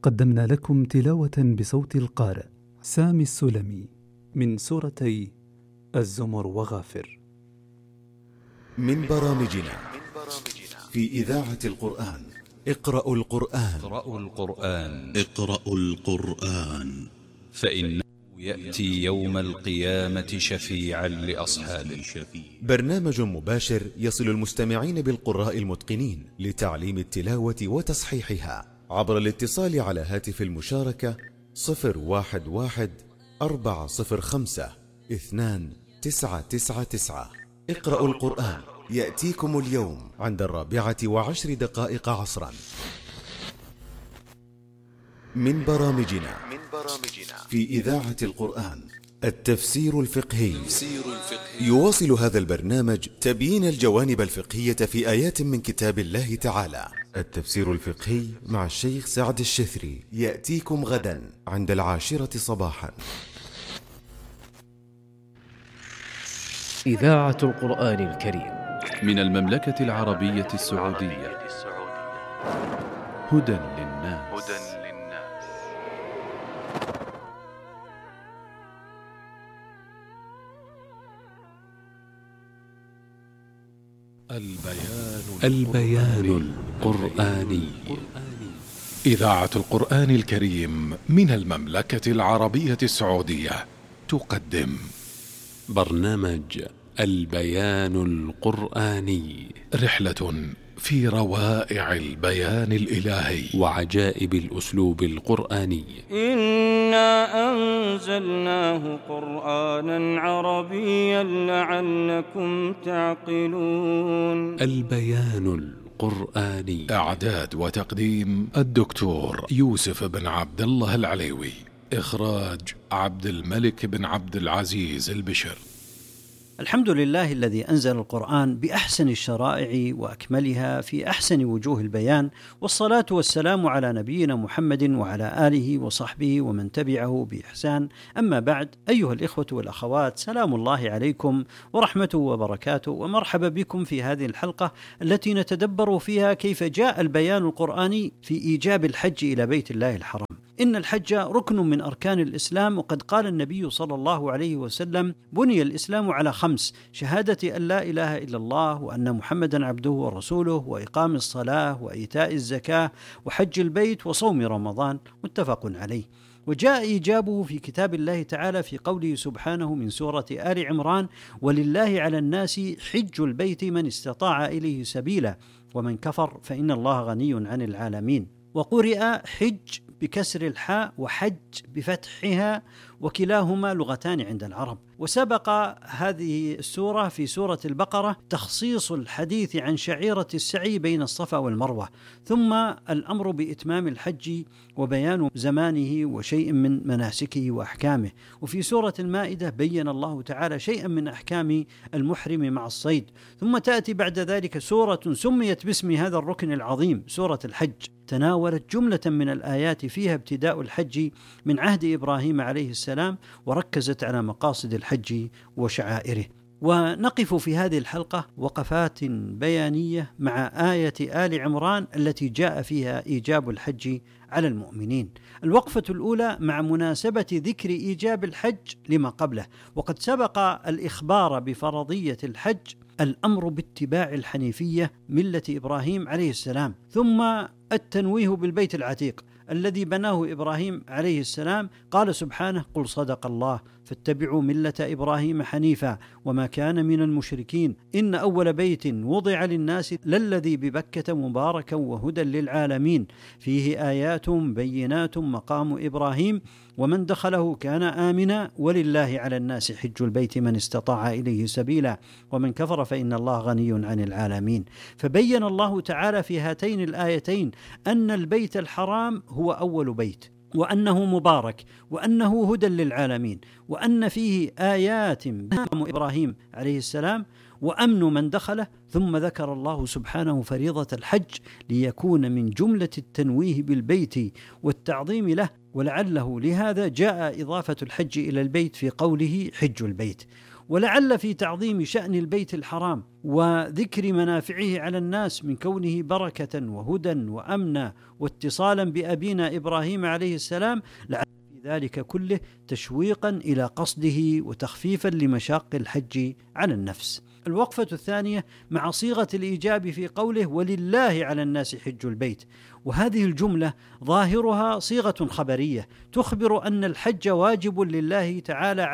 قدمنا لكم تلاوة بصوت القارئ سامي السلمي من سورتي الزمر وغافر. من برامجنا في إذاعة القرآن. اقرأوا القرآن فإنه يأتي يوم القيامة شفيعا لأصحابه. برنامج مباشر يصل المستمعين بالقراء المتقنين لتعليم التلاوة وتصحيحها عبر الاتصال على هاتف المشاركة 011-405-2999. اقرأوا القرآن يأتيكم اليوم عند 4:10 عصرا. من برامجنا في إذاعة القرآن التفسير الفقهي. يواصل هذا البرنامج تبيين الجوانب الفقهية في آيات من كتاب الله تعالى. التفسير الفقهي مع الشيخ سعد الشثري يأتيكم غدا عند 10 صباحا. إذاعة القرآن الكريم من المملكة العربية السعودية. هدى للناس. البيان القرآني. إذاعة القرآن الكريم من المملكة العربية السعودية تقدم برنامج البيان القرآني، رحلة في روائع البيان الإلهي وعجائب الأسلوب القرآني. إنا أنزلناه قرآنا عربيا لعلكم تعقلون. البيان القرآني، إعداد وتقديم الدكتور يوسف بن عبد الله العليوي، إخراج عبد الملك بن عبد العزيز البشر. الحمد لله الذي أنزل القرآن بأحسن الشرائع وأكملها في أحسن وجوه البيان، والصلاة والسلام على نبينا محمد وعلى آله وصحبه ومن تبعه بإحسان. أما بعد، أيها الإخوة والأخوات، سلام الله عليكم ورحمته وبركاته، ومرحبا بكم في هذه الحلقة التي نتدبر فيها كيف جاء البيان القرآني في إيجاب الحج إلى بيت الله الحرام. إن الحج ركن من أركان الإسلام، وقد قال النبي صلى الله عليه وسلم: بني الإسلام على 5: شهادة أن لا إله إلا الله وأن محمدا عبده ورسوله، وإقام الصلاة، وإيتاء الزكاة، وحج البيت، وصوم رمضان. متفق عليه. وجاء إيجابه في كتاب الله تعالى في قوله سبحانه من سورة آل عمران: ولله على الناس حج البيت من استطاع إليه سبيلا ومن كفر فإن الله غني عن العالمين. وقرئ حج بكسر الحاء وحج بفتحها، وكلاهما لغتان عند العرب. وسبق هذه السورة في سورة البقرة تخصيص الحديث عن شعيرة السعي بين الصفا والمروة، ثم الأمر بإتمام الحج وبيان زمانه وشيء من مناسكه وأحكامه. وفي سورة المائدة بين الله تعالى شيئا من أحكام المحرم مع الصيد. ثم تأتي بعد ذلك سورة سميت باسم هذا الركن العظيم، سورة الحج، تناولت جملة من الآيات فيها ابتداء الحج من عهد إبراهيم عليه السلام، وركزت على مقاصد الحج وشعائره. ونقف في هذه الحلقة وقفات بيانية مع آية آل عمران التي جاء فيها إيجاب الحج على المؤمنين. الوقفة الأولى مع مناسبة ذكر إيجاب الحج لما قبله، وقد سبق الإخبار بفرضية الحج الأمر باتباع الحنيفية ملة إبراهيم عليه السلام، ثم التنويه بالبيت العتيق الذي بناه إبراهيم عليه السلام. قال سبحانه: قل صدق الله فاتبعوا ملة إبراهيم حنيفا وما كان من المشركين إن أول بيت وضع للناس للذي ببكة مباركا وهدى للعالمين فيه آيات بينات مقام إبراهيم ومن دخله كان آمنا ولله على الناس حج البيت من استطاع إليه سبيلا ومن كفر فإن الله غني عن العالمين. فبين الله تعالى في هاتين الآيتين أن البيت الحرام هو أول بيت، وأنه مبارك، وأنه هدى للعالمين، وأن فيه آيات مقام إبراهيم عليه السلام وأمن من دخله. ثم ذكر الله سبحانه فريضة الحج ليكون من جملة التنويه بالبيت والتعظيم له، ولعله لهذا جاء إضافة الحج إلى البيت في قوله حج البيت. ولعل في تعظيم شأن البيت الحرام وذكر منافعه على الناس من كونه بركة وهدى وأمنا واتصالا بأبينا إبراهيم عليه السلام، لعل في ذلك كله تشويقا إلى قصده وتخفيفا لمشاق الحج على النفس. الوقفة الثانية مع صيغة الإيجاب في قوله ولله على الناس حج البيت، وهذه الجملة ظاهرها صيغة خبرية تخبر أن الحج واجب لله تعالى